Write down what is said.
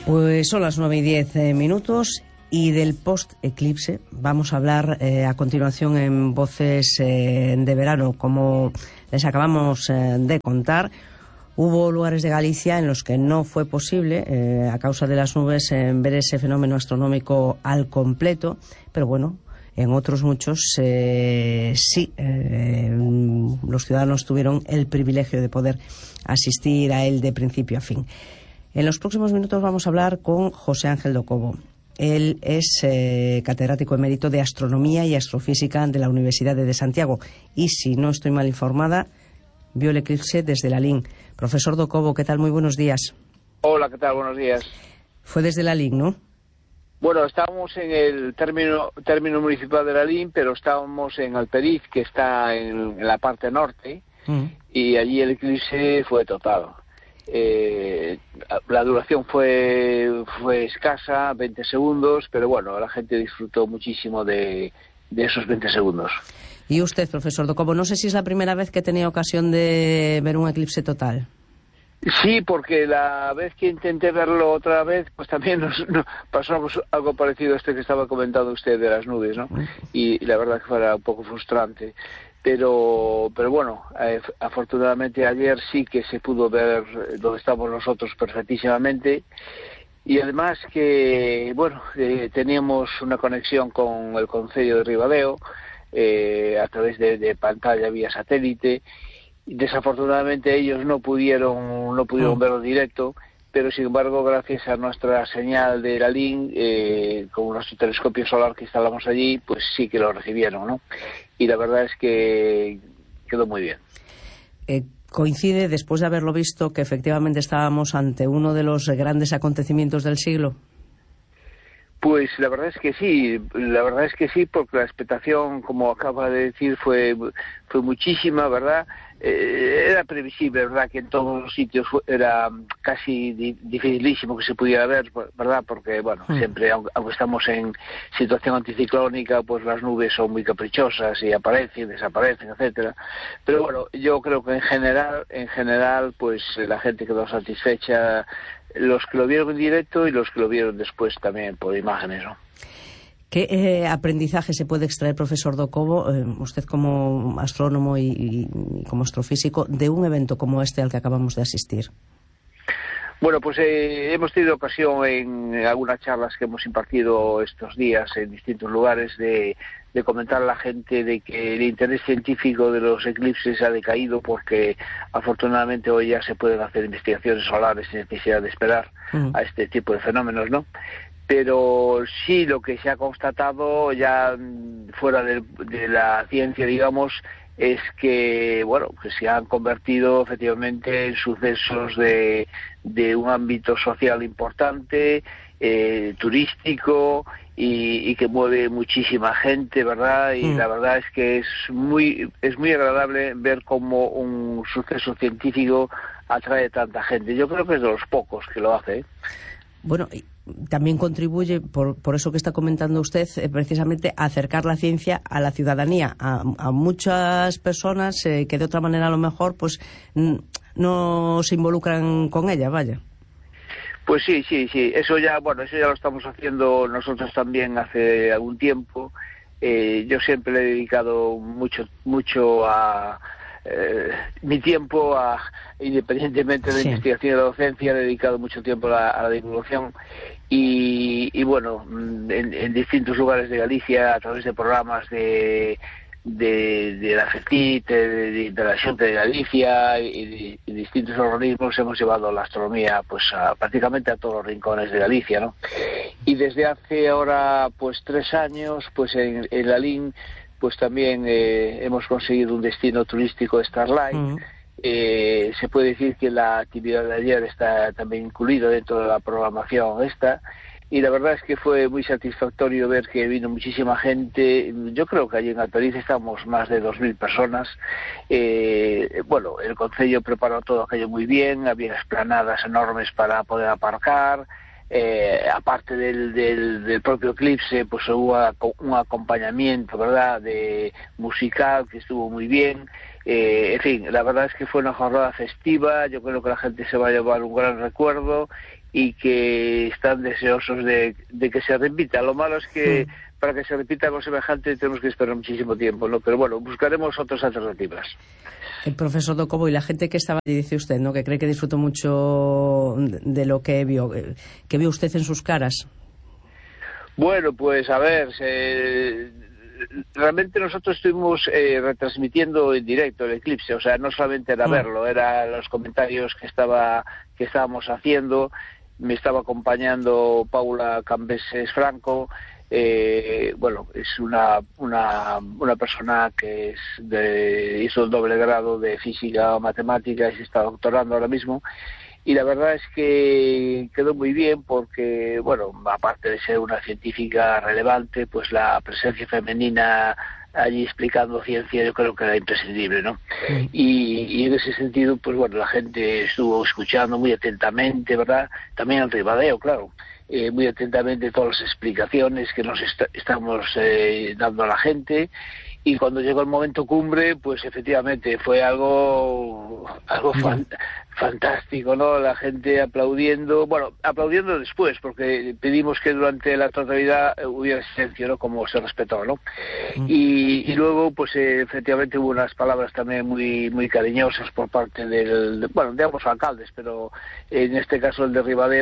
Pues son las 9:10 y del post-eclipse vamos a hablar a continuación en Voces de Verano. Como les acabamos de contar, hubo lugares de Galicia en los que no fue posible, a causa de las nubes, ver ese fenómeno astronómico al completo, pero bueno, en otros muchos sí, los ciudadanos tuvieron el privilegio de poder asistir a él de principio a fin. En los próximos minutos vamos a hablar con José Ángel do Cobo. Él es catedrático emérito de Astronomía y Astrofísica de la Universidad de Santiago y, si no estoy mal informada, vio el eclipse desde Lalín. Profesor do Cobo, ¿qué tal? Muy buenos días. Hola, ¿qué tal? Buenos días. Fue desde Lalín, ¿no? Bueno, estábamos en el término municipal de Lalín, pero estábamos en Alperiz, que está en la parte norte, y allí el eclipse fue total. La duración fue escasa, 20 segundos, pero bueno, la gente disfrutó muchísimo de esos 20 segundos. Y usted, profesor do Cobo, no sé si es la primera vez que tenía ocasión de ver un eclipse total. Sí, porque la vez que intenté verlo otra vez, pues también nos pasó algo parecido a este que estaba comentando usted de las nubes, ¿no? Y la verdad que fue un poco frustrante. Pero bueno, afortunadamente ayer sí que se pudo ver donde estamos nosotros perfectísimamente. Y además que, bueno, teníamos una conexión con el concello de Ribadeo a través de pantalla vía satélite. Desafortunadamente ellos no pudieron verlo directo, pero sin embargo, gracias a nuestra señal de Lalín, con nuestro telescopio solar que instalamos allí, pues sí que lo recibieron, ¿no? Y la verdad es que quedó muy bien. ¿Coincide, después de haberlo visto, que efectivamente estábamos ante uno de los grandes acontecimientos del siglo? Pues la verdad es que sí, porque la expectación, como acaba de decir, fue muchísima, ¿verdad? Era previsible, ¿verdad?, que en todos los sitios era casi dificilísimo que se pudiera ver, ¿verdad?, porque, bueno, siempre, aunque estamos en situación anticiclónica, pues las nubes son muy caprichosas y aparecen, desaparecen, etcétera. Pero bueno, yo creo que en general, pues la gente quedó satisfecha, los que lo vieron en directo y los que lo vieron después también por imágenes, ¿no? ¿Qué aprendizaje se puede extraer, profesor do Cobo, usted como astrónomo y como astrofísico, de un evento como este al que acabamos de asistir? Bueno, pues hemos tenido ocasión en algunas charlas que hemos impartido estos días en distintos lugares de comentar a la gente de que el interés científico de los eclipses ha decaído porque afortunadamente hoy ya se pueden hacer investigaciones solares sin necesidad de esperar a este tipo de fenómenos, ¿no? Pero sí, lo que se ha constatado ya fuera de la ciencia, digamos, es que, bueno, que se han convertido efectivamente en sucesos de un ámbito social importante, turístico, y que mueve muchísima gente, ¿verdad? Y la verdad es que es muy agradable ver cómo un suceso científico atrae tanta gente. Yo creo que es de los pocos que lo hace, ¿eh? Bueno, también contribuye, por eso que está comentando usted, precisamente a acercar la ciencia a la ciudadanía, a muchas personas que de otra manera a lo mejor pues no se involucran con ella, vaya. Pues sí, eso ya lo estamos haciendo nosotros también hace algún tiempo. Yo siempre le he dedicado mucho a mi tiempo, independientemente de la investigación y de la docencia, he dedicado mucho tiempo a la divulgación y bueno, en distintos lugares de Galicia, a través de programas de la FECIT, de la Xunta de Galicia y distintos organismos, hemos llevado la astronomía pues prácticamente a todos los rincones de Galicia, ¿no? Y desde hace ahora pues 3 años, pues en Lalín, pues también hemos conseguido un destino turístico de Starlight. Se puede decir que la actividad de ayer está también incluida dentro de la programación esta, y la verdad es que fue muy satisfactorio ver que vino muchísima gente. Yo creo que allí en Alperiz estamos más de 2.000 personas. Bueno, el concello preparó todo aquello muy bien, había explanadas enormes para poder aparcar. Aparte del propio eclipse, pues hubo un acompañamiento, ¿verdad?, de musical que estuvo muy bien. En fin, la verdad es que fue una jornada festiva. Yo creo que la gente se va a llevar un gran recuerdo y que están deseosos de que se repita. Lo malo es que para que se repita algo semejante tenemos que esperar muchísimo tiempo, ¿no? Pero bueno, buscaremos otras alternativas. El profesor Docobo, y la gente que estaba allí, dice usted, ¿no?, que cree que disfrutó mucho de lo que vio. ¿Qué vio usted en sus caras? Bueno, pues a ver, realmente nosotros estuvimos retransmitiendo en directo el eclipse, o sea, no solamente era verlo, eran los comentarios que estábamos haciendo. Me estaba acompañando Paula Cambeses Franco. Bueno, es una persona que hizo el doble grado de física o matemática y se está doctorando ahora mismo. Y la verdad es que quedó muy bien porque, bueno, aparte de ser una científica relevante, pues la presencia femenina allí explicando ciencia yo creo que era imprescindible, ¿no? Y en ese sentido, pues bueno, la gente estuvo escuchando muy atentamente, ¿verdad? También el Ribadeo, claro. Muy atentamente todas las explicaciones que nos estamos dando a la gente. Y cuando llegó el momento cumbre, pues efectivamente fue algo fantástico, ¿no? La gente aplaudiendo, bueno, aplaudiendo después, porque pedimos que durante la totalidad hubiera silencio, ¿no?, como se respetó, ¿no? Y luego, pues efectivamente hubo unas palabras también muy cariñosas por parte de ambos alcaldes, pero en este caso el de Ribadeo